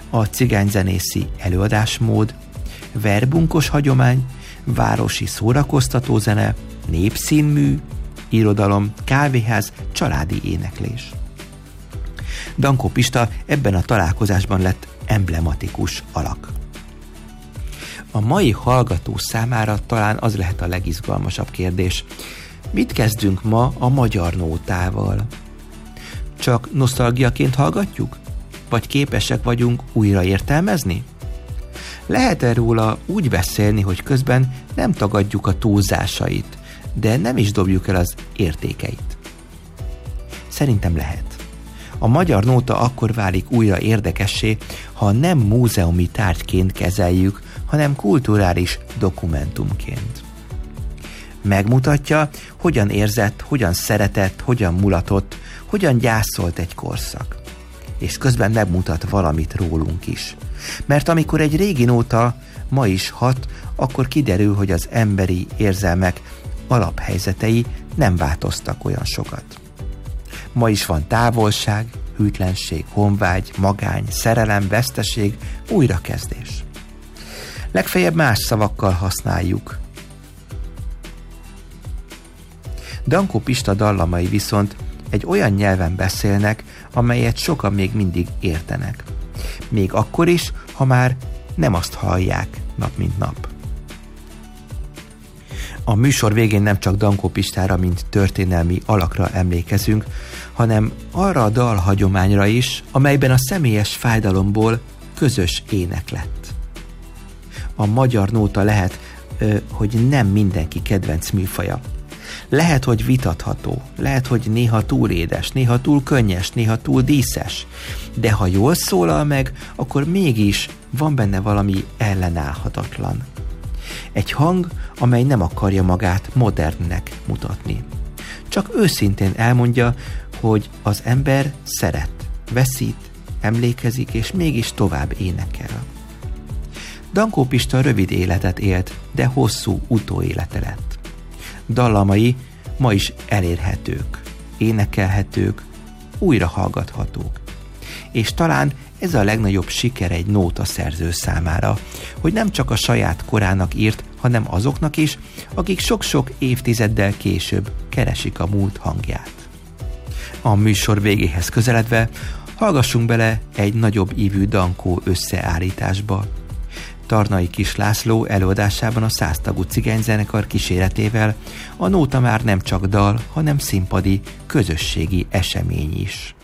a cigányzenészi előadásmód, verbunkos hagyomány, városi szórakoztató zene, népszínmű, irodalom, kávéház, családi éneklés. Dankó Pista ebben a találkozásban lett emblematikus alak. A mai hallgató számára talán az lehet a legizgalmasabb kérdés. Mit kezdünk ma a magyar nótával? Csak nosztalgiaként hallgatjuk? Vagy képesek vagyunk újra értelmezni? Lehet-e róla úgy beszélni, hogy közben nem tagadjuk a túlzásait, de nem is dobjuk el az értékeit? Szerintem lehet. A magyar nóta akkor válik újra érdekessé, ha nem múzeumi tárgyként kezeljük, hanem kulturális dokumentumként. Megmutatja, hogyan érzett, hogyan szeretett, hogyan mulatott, hogyan gyászolt egy korszak. És közben megmutat valamit rólunk is. Mert amikor egy régi nóta ma is hat, akkor kiderül, hogy az emberi érzelmek alaphelyzetei nem változtak olyan sokat. Ma is van távolság, hűtlenség, honvágy, magány, szerelem, veszteség, újrakezdés. Legfeljebb más szavakkal használjuk. Dankó Pista dallamai viszont egy olyan nyelven beszélnek, amelyet sokan még mindig értenek. Még akkor is, ha már nem azt hallják nap mint nap. A műsor végén nem csak Dankó Pistára, mint történelmi alakra emlékezünk, hanem arra a dalhagyományra is, amelyben a személyes fájdalomból közös ének lett. A magyar nóta lehet, hogy nem mindenki kedvenc műfaja. Lehet, hogy vitatható, lehet, hogy néha túl édes, néha túl könnyes, néha túl díszes, de ha jól szólal meg, akkor mégis van benne valami ellenállhatatlan. Egy hang, amely nem akarja magát modernnek mutatni. Csak őszintén elmondja, hogy az ember szeret, veszít, emlékezik, és mégis tovább énekel. Dankó Pista rövid életet élt, de hosszú utóélete lett. Dallamai ma is elérhetők, énekelhetők, újra hallgathatók. És talán ez a legnagyobb siker egy nótaszerző számára, hogy nem csak a saját korának írt, hanem azoknak is, akik sok-sok évtizeddel később keresik a múlt hangját. A műsor végéhez közeledve hallgassunk bele egy nagyobb ívű Dankó összeállításba. Tarnai Kis László előadásában a 100 tagú cigányzenekar kíséretével a nóta már nem csak dal, hanem színpadi, közösségi esemény is.